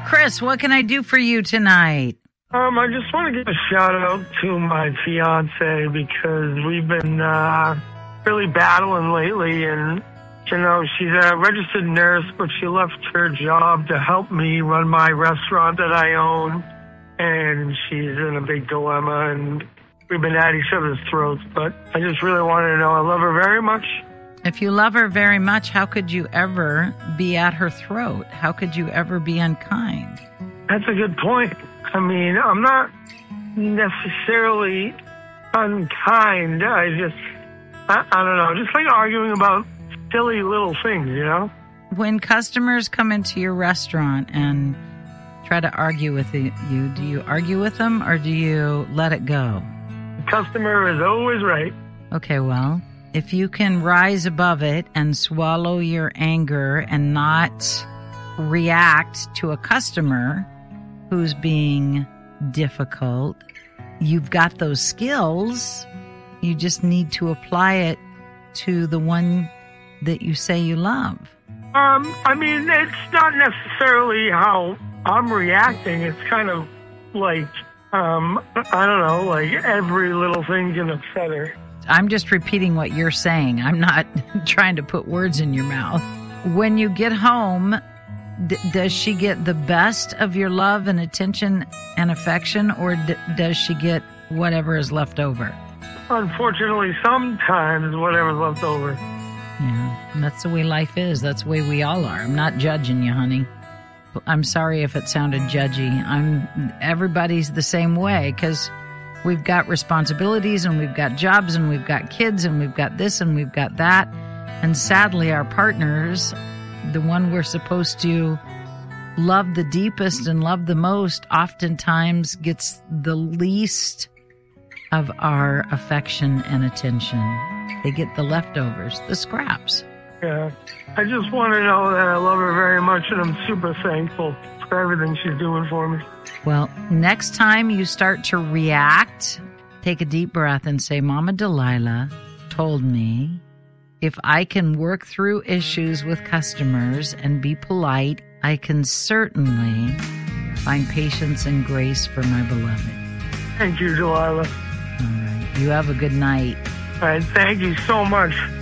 Chris, what can I do for you tonight? I just want to give a shout out to my fiance because we've been really battling lately, and she's a registered nurse, but she left her job to help me run my restaurant that I own, and she's in a big dilemma, and we've been at each other's throats, but I just really wanted to know I love her very much. If you love her very much, how could you ever be at her throat? How could you ever be unkind? That's a good point. I mean, I'm not necessarily unkind. I don't know, just like arguing about silly little things, When customers come into your restaurant and try to argue with you, do you argue with them or do you let it go? The customer is always right. Okay, well, if you can rise above it and swallow your anger and not react to a customer who's being difficult, you've got those skills. You just need to apply it to the one that you say you love. I mean, it's not necessarily how I'm reacting. It's kind of like, I don't know, like every little thing can upset her. I'm just repeating what you're saying. I'm not trying to put words in your mouth. When you get home, does she get the best of your love and attention and affection, or does she get whatever is left over? Unfortunately, sometimes whatever's left over. Yeah, that's the way life is. That's the way we all are. I'm not judging you, honey. I'm sorry if it sounded judgy. Everybody's the same way because we've got responsibilities and we've got jobs and we've got kids and we've got this and we've got that. And sadly, our partners, the one we're supposed to love the deepest and love the most, oftentimes gets the least of our affection and attention. They get the leftovers, the scraps. Yeah. I just want to know that I love her very much and I'm super thankful for everything she's doing for me. Well, next time you start to react, take a deep breath and say, Mama Delilah told me if I can work through issues with customers and be polite, I can certainly find patience and grace for my beloved. Thank you, Delilah. All right. You have a good night. All right. Thank you so much.